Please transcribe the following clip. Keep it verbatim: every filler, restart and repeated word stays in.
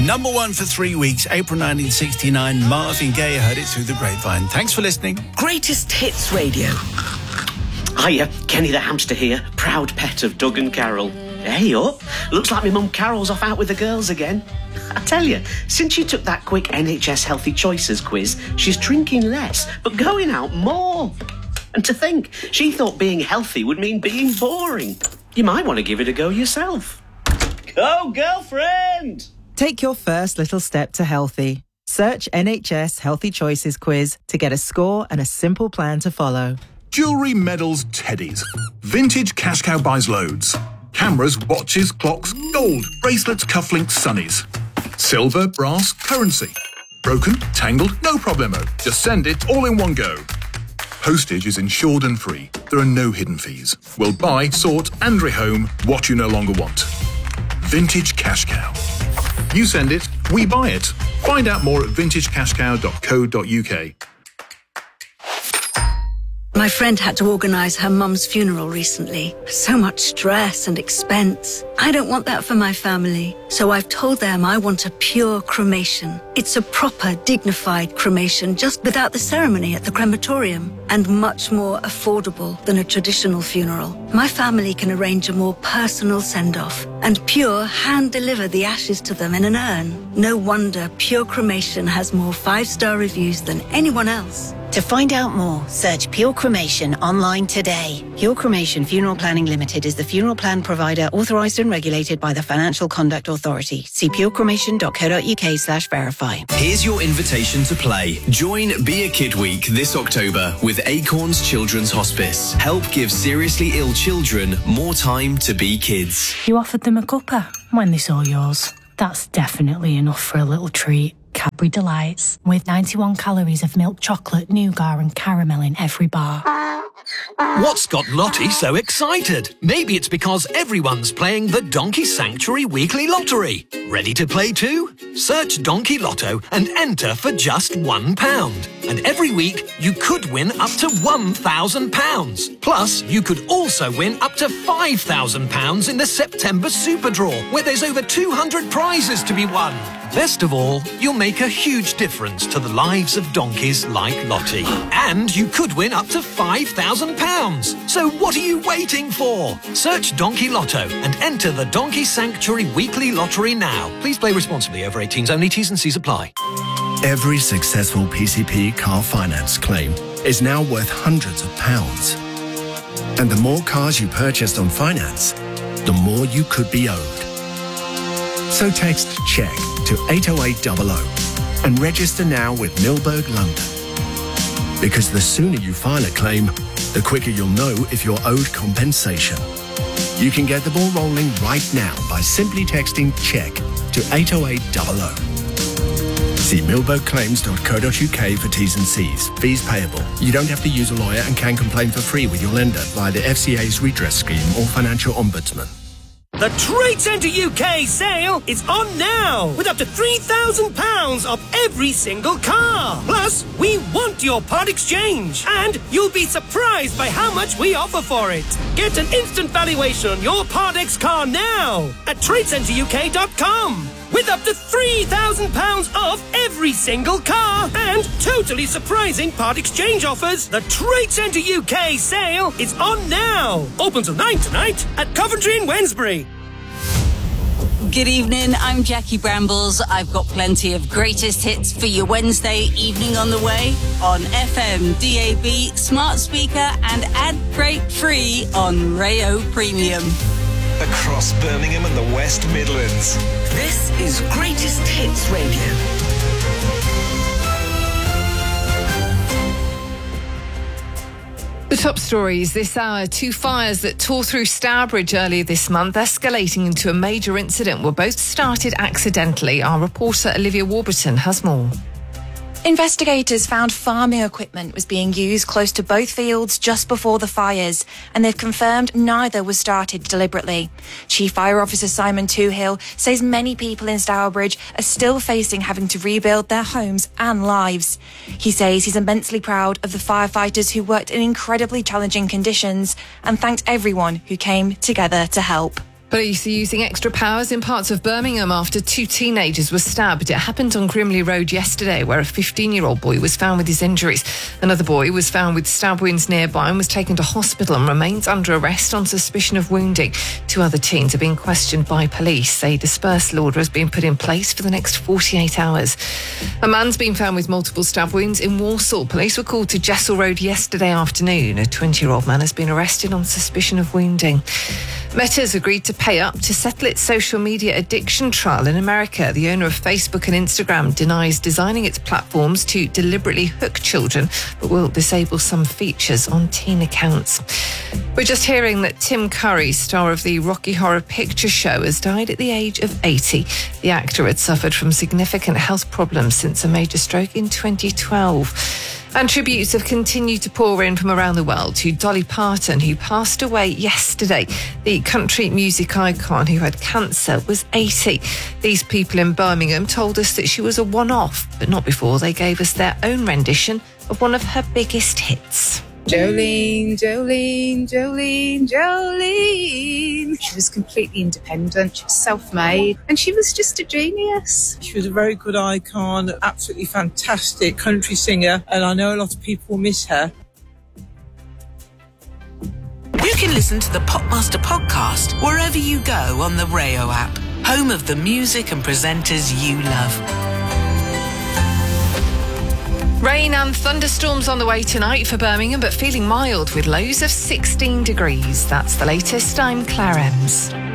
Number one for three weeks, April nineteen sixty-nine. Marvin Gaye heard it through the grapevine. Thanks for listening. Greatest Hits Radio. Hiya, Kenny the hamster here, proud pet of Doug and Carol. Hey up, looks like my mum Carol's off out with the girls again. I tell you, since she took that quick N H S Healthy Choices quiz, she's drinking less, but going out more. And to think, she thought being healthy would mean being boring. You might want to give it a go yourself. Go, girlfriend! Take your first little step to healthy. Search N H S Healthy Choices quiz to get a score and a simple plan to follow. Jewellery, medals, teddies. Vintage Cash Cow buys loads. Cameras, watches, clocks, gold, bracelets, cufflinks, sunnies. Silver, brass, currency. Broken, tangled, no problemo. Just send it all in one go. Postage is insured and free. There are no hidden fees. We'll buy, sort and rehome what you no longer want. Vintage Cash Cow. You send it, we buy it. Find out more at vintage cash cow dot co dot uk. My friend had to organise her mum's funeral recently. So much stress and expense. I don't want that for my family, so I've told them I want a pure cremation. It's a proper, dignified cremation, just without the ceremony at the crematorium, and much more affordable than a traditional funeral. My family can arrange a more personal send-off, and Pure hand-deliver the ashes to them in an urn. No wonder Pure Cremation has more five-star reviews than anyone else. To find out more, search Pure Cremation online today. Pure Cremation Funeral Planning Limited is the funeral plan provider authorised and regulated by the Financial Conduct Authority. See purecremation dot co dot uk slash verify. Here's your invitation to play. Join Be a Kid Week this October with Acorns Children's Hospice. Help give seriously ill children more time to be kids. You offered them a cuppa when they saw yours. That's definitely enough for a little treat. Cadbury Delights, with ninety-one calories of milk chocolate, nougat and caramel in every bar. What's got Lottie so excited? Maybe it's because everyone's playing the Donkey Sanctuary Weekly Lottery. Ready to play too? Search Donkey Lotto and enter for just one pound. And every week, you could win up to one thousand pounds. Plus, you could also win up to five thousand pounds in the September Super Draw, where there's over two hundred prizes to be won. Best of all, you'll make a huge difference to the lives of donkeys like Lottie. And you could win up to five thousand pounds. So what are you waiting for? Search Donkey Lotto and enter the Donkey Sanctuary Weekly Lottery now. Please play responsibly. Over eighteens only. T's and C's apply. Every successful P C P car finance claim is now worth hundreds of pounds. And the more cars you purchased on finance, the more you could be owed. So text CHECK to eight oh eight hundred and register now with Milberg London. Because the sooner you file a claim, the quicker you'll know if you're owed compensation. You can get the ball rolling right now by simply texting CHECK to eight oh eight hundred. See milberg claims dot co dot uk for T's and C's. Fees payable. You don't have to use a lawyer and can complain for free with your lender via the F C A's redress scheme or financial ombudsman. The Trade Centre U K sale is on now, with up to three thousand pounds off every single car. Plus, we want your part exchange, and you'll be surprised by how much we offer for it. Get an instant valuation on your Part X car now at trade centre u k dot com. With up to three thousand pounds off every single car and totally surprising part exchange offers. The Trade Centre U K sale is on now. Open till nine tonight at Coventry and Wednesbury. Good evening, I'm Jackie Brambles. I've got plenty of greatest hits for your Wednesday evening on the way on F M, D A B, smart speaker and ad-break free on Rayo Premium. Across Birmingham and the West Midlands. This is Greatest Hits Radio. The top stories this hour. Two fires that tore through Stourbridge earlier this month, escalating into a major incident, were both started accidentally. Our reporter Olivia Warburton has more. Investigators found farming equipment was being used close to both fields just before the fires, and they've confirmed neither was started deliberately. Chief Fire Officer Simon Toohill says many people in Stourbridge are still facing having to rebuild their homes and lives. He says he's immensely proud of the firefighters who worked in incredibly challenging conditions and thanked everyone who came together to help. Police are using extra powers in parts of Birmingham after two teenagers were stabbed. It happened on Grimley Road yesterday, where a fifteen-year-old boy was found with his injuries. Another boy was found with stab wounds nearby and was taken to hospital and remains under arrest on suspicion of wounding. Two other teens are being questioned by police. A dispersal order has been put in place for the next forty-eight hours. A man's been found with multiple stab wounds in Walsall. Police were called to Jessel Road yesterday afternoon. A twenty-year-old man has been arrested on suspicion of wounding. Meta's agreed to pay up to settle its social media addiction trial in America. The owner of Facebook and Instagram denies designing its platforms to deliberately hook children, but will disable some features on teen accounts. We're just hearing that Tim Curry, star of the Rocky Horror Picture Show, has died at the age of eighty. The actor had suffered from significant health problems since a major stroke in twenty twelve. And tributes have continued to pour in from around the world to Dolly Parton, who passed away yesterday. The country music icon who had cancer was eighty. These people in Birmingham told us that she was a one-off, but not before they gave us their own rendition of one of her biggest hits. Jolene, Jolene, Jolene, Jolene. She was completely independent, she was self-made, and she was just a genius. She was a very good icon, absolutely fantastic country singer, and I know a lot of people will miss her. You can listen to the Popmaster podcast wherever you go on the Rayo app, home of the music and presenters you love. Rain and thunderstorms on the way tonight for Birmingham, but feeling mild with lows of sixteen degrees. That's the latest. I'm Claire Ems.